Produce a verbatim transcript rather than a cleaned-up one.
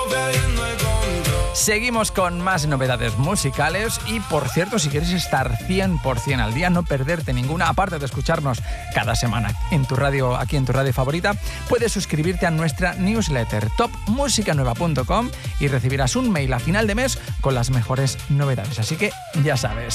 Seguimos con más novedades musicales y, por cierto, si quieres estar cien por ciento al día, no perderte ninguna, aparte de escucharnos cada semana en tu radio, aquí en tu radio favorita, puedes suscribirte a nuestra newsletter top música nueva punto com y recibirás un mail a final de mes con las mejores novedades. Así que ya sabes.